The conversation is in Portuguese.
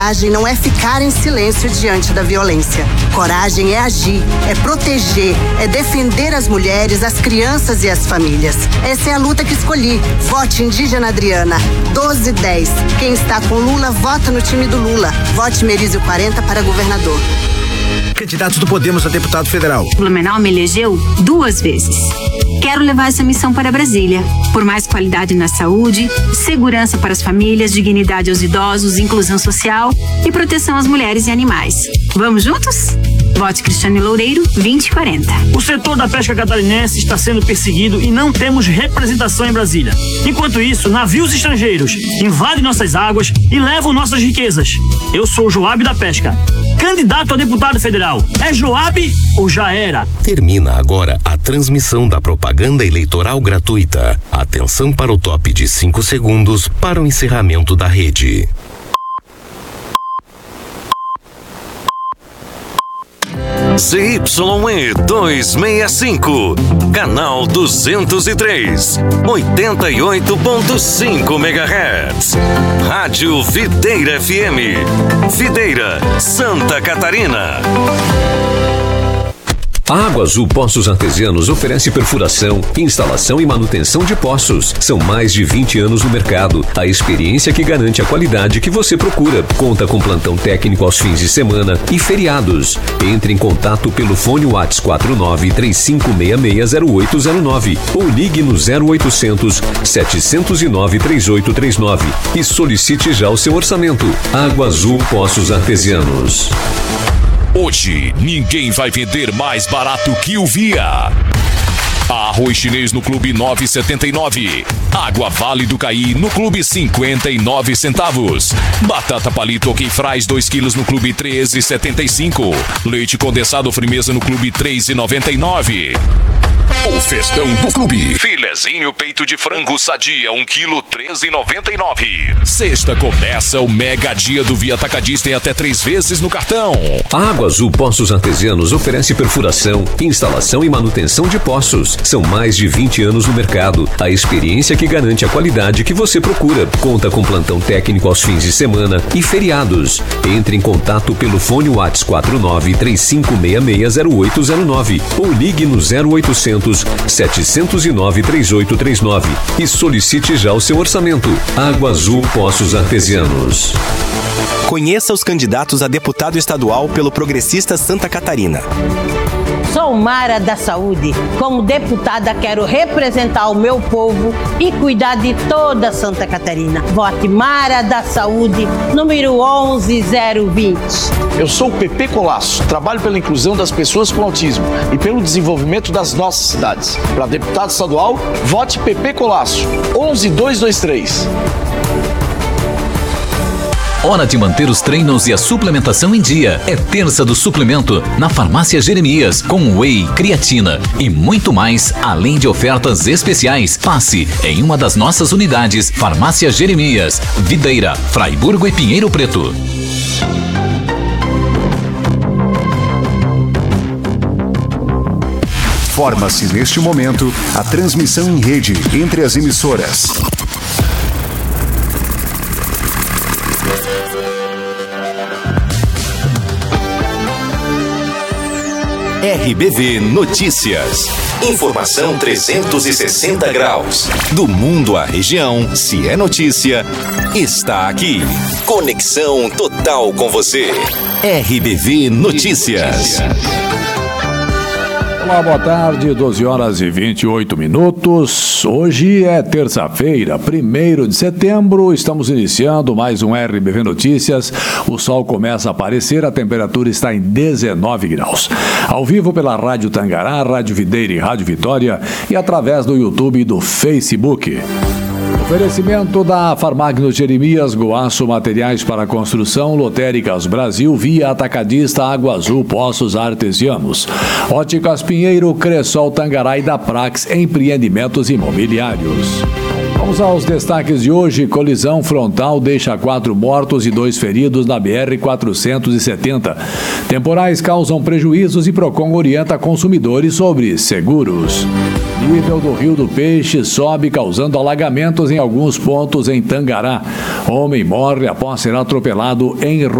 Coragem não é ficar em silêncio diante da violência. Coragem é agir, é proteger, é defender as mulheres, as crianças e as famílias. Essa é a luta que escolhi. Vote Indígena Adriana, 1210. Quem está com Lula, vota no time do Lula. Vote Merizio 40 para governador. Candidato do Podemos a deputado federal. Blumenau me elegeu 2 vezes. Quero levar essa missão para Brasília. Por mais qualidade na saúde, segurança para as famílias, dignidade aos idosos, inclusão social e proteção às mulheres e animais. Vamos juntos? Vote Cristiane Loureiro, 2040. O setor da pesca catarinense está sendo perseguido e não temos representação em Brasília. Enquanto isso, navios estrangeiros invadem nossas águas e levam nossas riquezas. Eu sou o Joab da Pesca. Candidato a deputado federal. É Joab ou já era? Termina agora a transmissão da propaganda eleitoral gratuita. Atenção para o top de 5 segundos para o encerramento da rede. ZYE 265, canal 203, 88.5 MHz. Rádio Videira FM, Videira, Santa Catarina. A Água Azul Poços Artesianos oferece perfuração, instalação e manutenção de poços. São mais de 20 anos no mercado. A experiência que garante a qualidade que você procura. Conta com plantão técnico aos fins de semana e feriados. Entre em contato pelo fone WhatsApp 49-3566-0809 ou ligue no 0800 709 3839 e solicite já o seu orçamento. Água Azul Poços Artesianos. Hoje, ninguém vai vender mais barato que o Via. Arroz chinês no Clube 9,79. Água Vale do Caí no Clube 59 centavos. Batata palito Ok Fries 2 quilos no Clube 13,75. Leite condensado Frimeza no Clube 3,99. O festão do clube. Filezinho peito de frango sadia 1 quilo 13,99. Sexta começa o mega dia do Via Atacadista em até 3 vezes no cartão. A Água Azul Poços Artesianos oferece perfuração, instalação e manutenção de poços. São mais de 20 anos no mercado. A experiência que garante a qualidade que você procura. Conta com plantão técnico aos fins de semana e feriados. Entre em contato pelo fone WhatsApp 49-3566-0809 ou ligue no 0800 709 3839 e solicite já o seu orçamento. Água Azul Poços Artesianos. Conheça os candidatos a deputado estadual pelo Progressista Santa Catarina. Sou Mara da Saúde. Como deputada, quero representar o meu povo e cuidar de toda Santa Catarina. Vote Mara da Saúde, número 11020. Eu sou o Pepe Colasso. Trabalho pela inclusão das pessoas com autismo e pelo desenvolvimento das nossas cidades. Para deputado estadual, vote Pepe Colasso, 11223. Hora de manter os treinos e a suplementação em dia. É terça do suplemento na Farmácia Jeremias, com whey, creatina e muito mais, além de ofertas especiais. Passe em uma das nossas unidades. Farmácia Jeremias, Videira, Fraiburgo e Pinheiro Preto. Forma-se neste momento a transmissão em rede entre as emissoras. RBV Notícias. Informação 360 graus. Do mundo à região, se é notícia, está aqui. Conexão total com você. RBV Notícias. Olá, boa tarde, 12 horas e 28 minutos. Hoje é terça-feira, 1º de setembro. Estamos iniciando mais um RBV Notícias. O sol começa a aparecer, a temperatura está em 19 graus. Ao vivo pela Rádio Tangará, Rádio Videira e Rádio Vitória e através do YouTube e do Facebook. Oferecimento da Farmagno Jeremias, Goaço Materiais para Construção, Lotéricas Brasil, Via Atacadista, Água Azul, Poços Artesianos. Óticas Pinheiro, Cressol Tangará e da Prax Empreendimentos Imobiliários. Vamos aos destaques de hoje. Colisão frontal deixa 4 mortos e 2 feridos na BR-470. Temporais causam prejuízos e Procon orienta consumidores sobre seguros. Nível do Rio do Peixe sobe, causando alagamentos em alguns pontos em Tangará. Homem morre após ser atropelado em